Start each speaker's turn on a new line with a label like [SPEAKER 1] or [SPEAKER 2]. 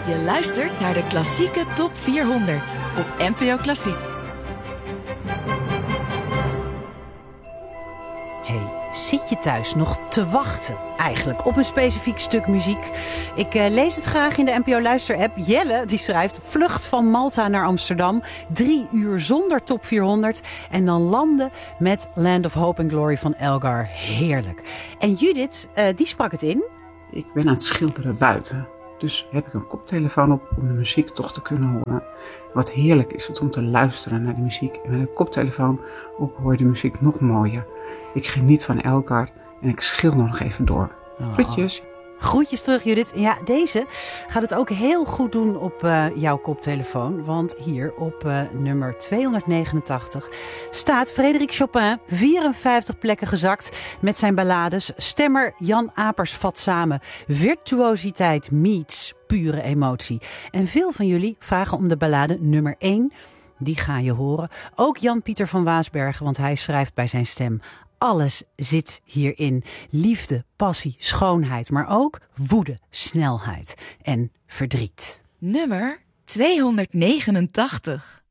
[SPEAKER 1] Je luistert naar de klassieke Top 400 op NPO Klassiek.
[SPEAKER 2] Hey, zit je thuis nog te wachten eigenlijk op een specifiek stuk muziek? Ik lees het graag in de NPO Luister-app. Jelle die schrijft: vlucht van Malta naar Amsterdam. 3 uur zonder Top 400. En dan landen met Land of Hope and Glory van Elgar. Heerlijk. En Judith, die sprak het in.
[SPEAKER 3] Ik ben aan het schilderen buiten. Dus heb ik een koptelefoon op om de muziek toch te kunnen horen. Wat heerlijk is het om te luisteren naar de muziek. En met een koptelefoon op hoor je de muziek nog mooier. Ik geniet van Elgar en ik schilder nog even door. Groetjes.
[SPEAKER 2] Groetjes terug, Judith. Ja, deze gaat het ook heel goed doen op jouw koptelefoon. Want hier op nummer 289 staat Frédéric Chopin, 54 plekken gezakt met zijn ballades. Stemmer Jan Apers vat samen. Virtuositeit meets pure emotie. En veel van jullie vragen om de ballade nummer 1. Die ga je horen. Ook Jan-Pieter van Waasbergen, want hij schrijft bij zijn stem: alles zit hierin. Liefde, passie, schoonheid, maar ook woede, snelheid en verdriet.
[SPEAKER 1] Nummer 289.